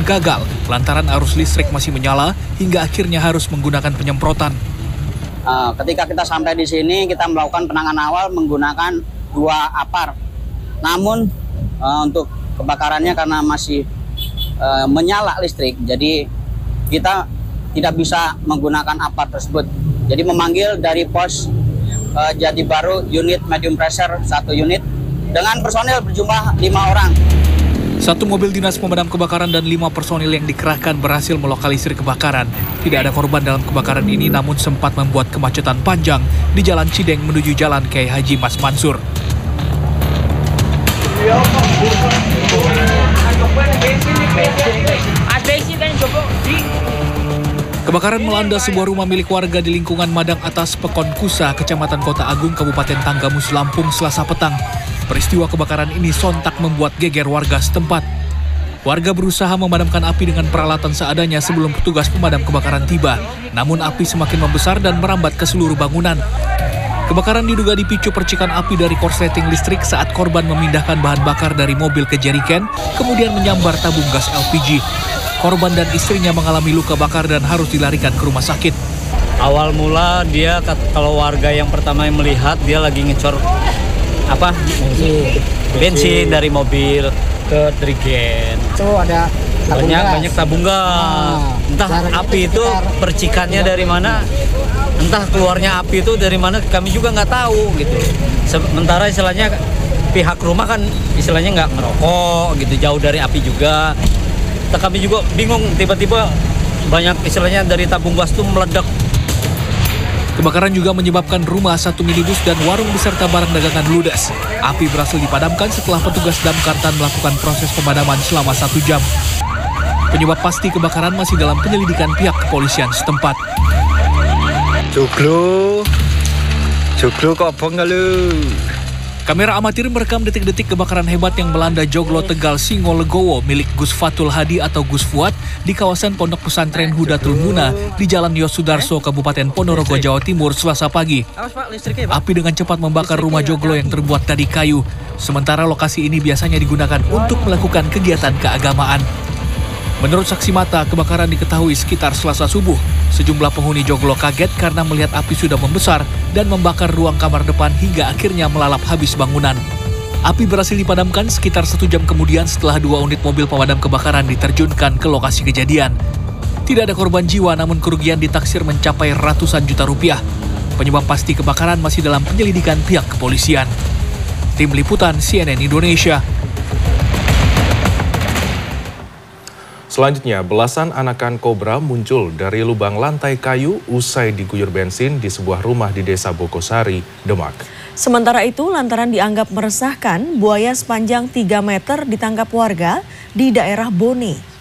pun gagal lantaran arus listrik masih menyala hingga akhirnya harus menggunakan penyemprotan. Ketika kita sampai di sini, kita melakukan penanganan awal menggunakan 2 APAR. Namun untuk kebakarannya karena masih menyala listrik, jadi kita tidak bisa menggunakan APAR tersebut. Jadi memanggil dari pos Jati Baru unit medium pressure 1 unit dengan personil berjumlah 5 orang. 1 mobil dinas pemadam kebakaran dan 5 personil yang dikerahkan berhasil melokalisir kebakaran. Tidak ada korban dalam kebakaran ini, namun sempat membuat kemacetan panjang di Jalan Cideng menuju Jalan Kiai Haji Mas Mansur. Kebakaran melanda sebuah rumah milik warga di lingkungan Madang Atas, Pekon Kusa, Kecamatan Kota Agung, Kabupaten Tanggamus, Lampung, Selasa petang. Peristiwa kebakaran ini sontak membuat geger warga setempat. Warga berusaha memadamkan api dengan peralatan seadanya sebelum petugas pemadam kebakaran tiba. Namun api semakin membesar dan merambat ke seluruh bangunan. Kebakaran diduga dipicu percikan api dari korsleting listrik saat korban memindahkan bahan bakar dari mobil ke jeriken, kemudian menyambar tabung gas LPG. Korban dan istrinya mengalami luka bakar dan harus dilarikan ke rumah sakit. Awal mula dia, kalau warga yang pertama yang melihat, dia lagi ngecor bensin dari mobil ke jerigen. Itu ada banyak tabung gas. Entah api itu percikannya dari mana, entah keluarnya api itu dari mana, kami juga nggak tahu gitu. Sementara istilahnya pihak rumah kan istilahnya nggak ngerokok gitu, jauh dari api juga. Kami juga bingung, tiba-tiba banyak istilahnya dari tabung gas itu meledak. Kebakaran juga menyebabkan rumah, 1 minibus dan warung beserta barang dagangan ludes. Api berhasil dipadamkan setelah petugas damkar melakukan proses pemadaman selama 1 jam. Penyebab pasti kebakaran masih dalam penyelidikan pihak kepolisian setempat. Joglo kok bengkel lu. Kamera amatir merekam detik-detik kebakaran hebat yang melanda Joglo Tegal Singolegowo milik Gus Fatul Hadi atau Gus Fuad di kawasan Pondok Pesantren Hudatul Muna di Jalan Yosudarso, Kabupaten Ponorogo, Jawa Timur, Selasa pagi. Api dengan cepat membakar rumah Joglo yang terbuat dari kayu. Sementara lokasi ini biasanya digunakan untuk melakukan kegiatan keagamaan. Menurut saksi mata, kebakaran diketahui sekitar Selasa subuh. Sejumlah penghuni Joglo kaget karena melihat api sudah membesar dan membakar ruang kamar depan hingga akhirnya melalap habis bangunan. Api berhasil dipadamkan sekitar 1 jam kemudian setelah 2 unit mobil pemadam kebakaran diterjunkan ke lokasi kejadian. Tidak ada korban jiwa, namun kerugian ditaksir mencapai ratusan juta rupiah. Penyebab pasti kebakaran masih dalam penyelidikan pihak kepolisian. Tim Liputan CNN Indonesia. Selanjutnya, belasan anakan kobra muncul dari lubang lantai kayu usai diguyur bensin di sebuah rumah di Desa Bokosari, Demak. Sementara itu, lantaran dianggap meresahkan, buaya sepanjang 3 meter ditangkap warga di daerah Bone.